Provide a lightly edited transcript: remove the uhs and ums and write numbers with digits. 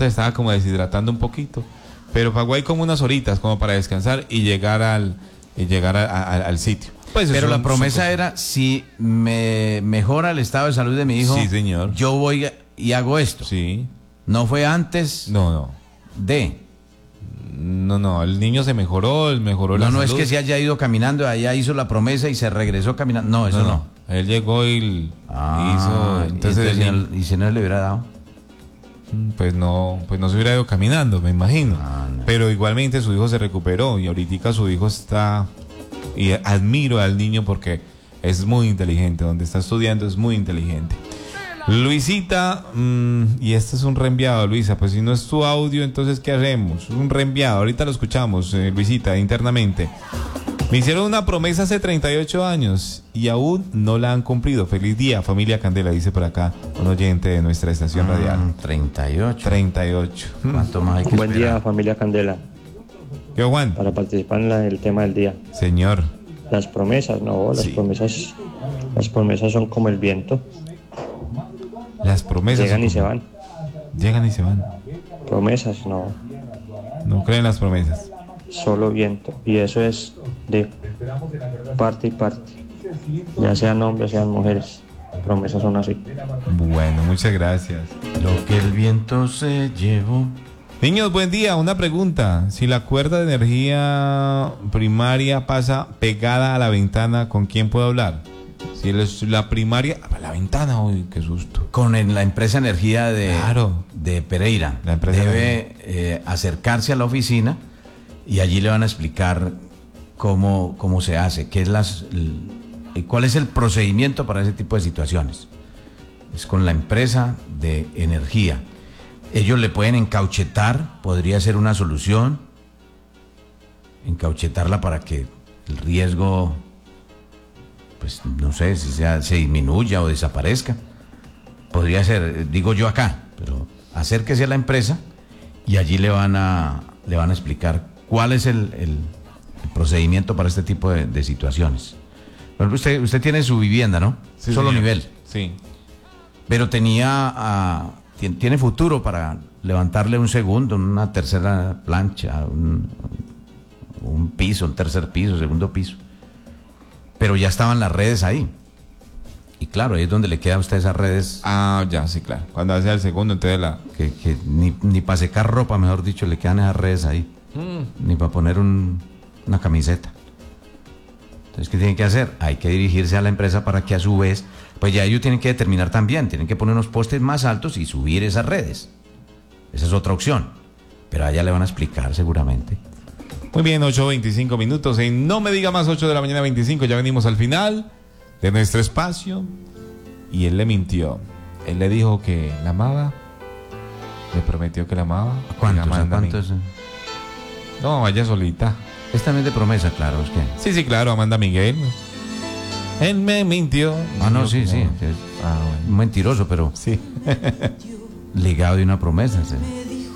pronto estaba como deshidratando un poquito, pero pagó ahí como unas horitas como para descansar y llegar al sitio. Pues pero la promesa era, si me mejora el estado de salud de mi hijo, sí, señor, yo voy y hago esto. Sí. ¿No fue antes? No. No, el niño se mejoró, la salud. No es que se haya ido caminando, allá hizo la promesa y se regresó caminando. No, eso no. Él llegó y hizo... Entonces, ¿y si no le hubiera dado? Pues no se hubiera ido caminando, me imagino. No. Pero igualmente su hijo se recuperó y ahorita su hijo está... Y admiro al niño porque es muy inteligente, donde está estudiando es muy inteligente. Luisita, y este es un reenviado, Luisa, pues si no es tu audio, entonces ¿qué hacemos? Un reenviado, ahorita lo escuchamos, Luisita, internamente. Me hicieron una promesa hace 38 años y aún no la han cumplido. Feliz día, familia Candela, dice por acá un oyente de nuestra estación radial. 38. ¿Cuánto más hay que Buen esperar? día, familia Candela. ¿Qué, Juan? Para participar en el tema del día. Señor. Las promesas, no, las promesas son como el viento. Las promesas llegan y se van. Llegan y se van. Promesas, no. No creen las promesas. Solo viento. Y eso es de parte y parte. Ya sean hombres, sean mujeres. Promesas son así. Bueno, muchas gracias. Lo que el viento se llevó. Niños, buen día. Una pregunta. Si la cuerda de energía primaria pasa pegada a la ventana, ¿con quién puedo hablar? Si es la primaria, a la ventana, uy, qué susto. Con la empresa Energía Claro. de Pereira. La empresa debe acercarse a la oficina y allí le van a explicar cómo se hace, cuál es el procedimiento para ese tipo de situaciones. Es con la empresa de energía. Ellos le pueden encauchetar, podría ser una solución, encauchetarla para que el riesgo, pues no sé, si se disminuya o desaparezca. Podría ser, digo yo acá, pero acérquese a la empresa y allí le van a explicar cuál es el procedimiento para este tipo de situaciones. Por ejemplo, usted tiene su vivienda, ¿no? Sí, solo señor. nivel. Sí. Pero tiene futuro para levantarle un segundo, una tercera plancha, un piso, un tercer piso, segundo piso. Pero ya estaban las redes ahí. Y claro, ahí es donde le queda a usted esas redes. Ah, ya, sí, claro. Cuando hace el segundo, entonces Que ni para secar ropa, mejor dicho, le quedan esas redes ahí. Ni para poner una camiseta. Entonces, ¿qué tienen que hacer? Hay que dirigirse a la empresa para que a su vez, pues ya ellos tienen que determinar también, tienen que poner unos postes más altos y subir esas redes. Esa es otra opción. Pero allá le van a explicar seguramente. Muy bien, 8:25 minutos. En No Me Diga Más, 8 de la mañana 25. Ya venimos al final de nuestro espacio. Y él le mintió. Él le dijo que la amaba. Le prometió que la amaba. ¿Cuántos? No, vaya solita. Es también de promesa, claro. Es que... Sí, claro, Amanda Miguel. Él me mintió. No, sí. Bueno. Un mentiroso, pero sí. ligado de una promesa. Sí.